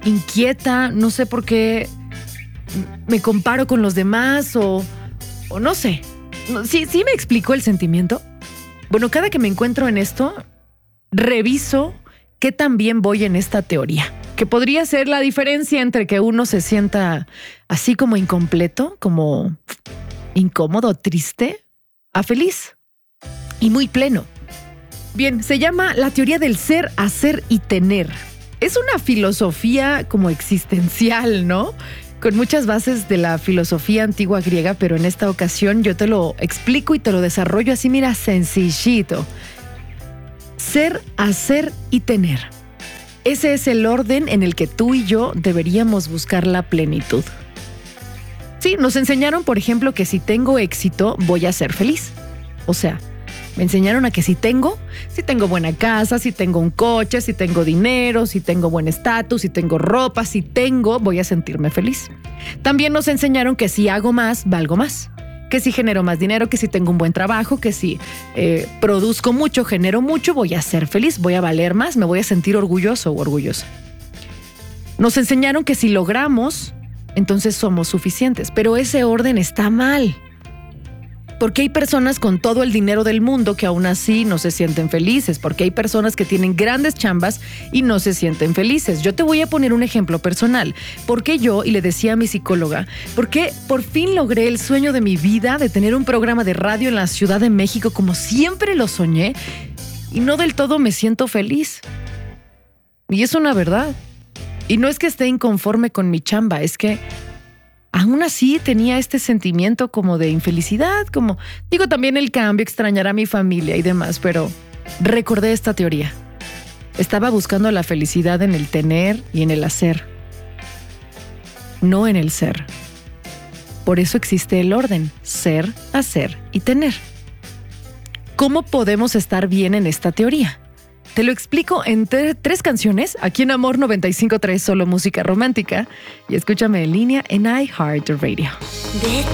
inquieta, no sé por qué me comparo con los demás o no sé. ¿Sí me explicó el sentimiento? Bueno, cada que me encuentro en esto, reviso qué tan bien voy en esta teoría, que podría ser la diferencia entre que uno se sienta así como incompleto, como incómodo, triste, a feliz y muy pleno. Bien, se llama la teoría del ser, hacer y tener. Es una filosofía como existencial, ¿no? Con muchas bases de la filosofía antigua griega, pero en esta ocasión yo te lo explico y te lo desarrollo así, mira, sencillito. Ser, hacer y tener. Ese es el orden en el que tú y yo deberíamos buscar la plenitud. Sí, nos enseñaron, por ejemplo, que si tengo éxito, voy a ser feliz. O sea, me enseñaron a que si tengo buena casa, si tengo un coche, si tengo dinero, si tengo buen estatus, si tengo ropa, voy a sentirme feliz. También nos enseñaron que si hago más, valgo más. Que si genero más dinero, que si tengo un buen trabajo, que si produzco mucho, genero mucho, voy a ser feliz, voy a valer más, me voy a sentir orgulloso o orgullosa. Nos enseñaron que si logramos, entonces somos suficientes, pero ese orden está mal. Porque hay personas con todo el dinero del mundo que aún así no se sienten felices, porque hay personas que tienen grandes chambas y no se sienten felices. Yo te voy a poner un ejemplo personal. Porque yo, y le decía a mi psicóloga, porque por fin logré el sueño de mi vida de tener un programa de radio en la Ciudad de México como siempre lo soñé y no del todo me siento feliz. Y es una verdad. Y no es que esté inconforme con mi chamba, es que aún así tenía este sentimiento como de infelicidad, como, digo, también el cambio, extrañar a mi familia y demás, pero recordé esta teoría. Estaba buscando la felicidad en el tener y en el hacer, no en el ser. Por eso existe el orden, ser, hacer y tener. ¿Cómo podemos estar bien en esta teoría? Te lo explico en 3 canciones, aquí en Amor 95.3, solo música romántica. Y escúchame en línea en iHeartRadio. Vete